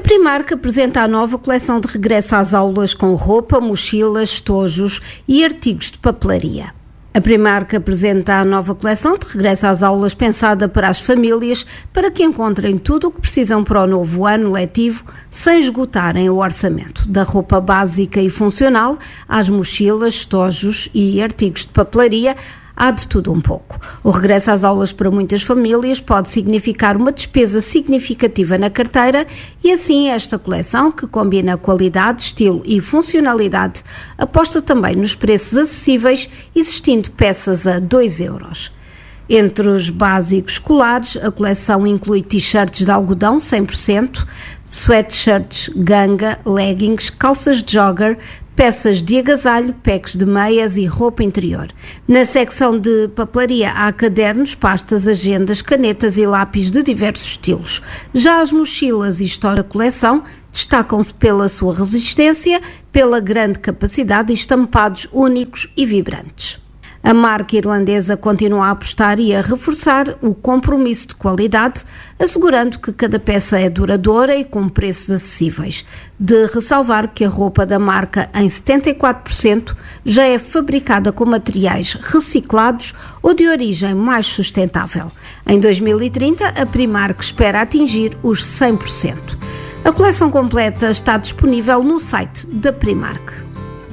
Primark apresenta a nova coleção de regresso às aulas com roupa, mochilas, estojos e artigos de papelaria. A Primark apresenta a nova coleção de regresso às aulas pensada para as famílias, para que encontrem tudo o que precisam para o novo ano letivo sem esgotarem o orçamento. Da roupa básica e funcional às mochilas, estojos e artigos de papelaria, há de tudo um pouco. O regresso às aulas para muitas famílias pode significar uma despesa significativa na carteira e assim esta coleção, que combina qualidade, estilo e funcionalidade, aposta também nos preços acessíveis, existindo peças a 2€. Entre os básicos escolares, a coleção inclui t-shirts de algodão 100%, sweatshirts, ganga, leggings, calças de jogger, peças de agasalho, packs de meias e roupa interior. Na secção de papelaria há cadernos, pastas, agendas, canetas e lápis de diversos estilos. Já as mochilas e história da coleção destacam-se pela sua resistência, pela grande capacidade e estampados únicos e vibrantes. A marca irlandesa continua a apostar e a reforçar o compromisso de qualidade, assegurando que cada peça é duradoura e com preços acessíveis. De ressalvar que a roupa da marca, em 74%, já é fabricada com materiais reciclados ou de origem mais sustentável. Em 2030, a Primark espera atingir os 100%. A coleção completa está disponível no site da Primark.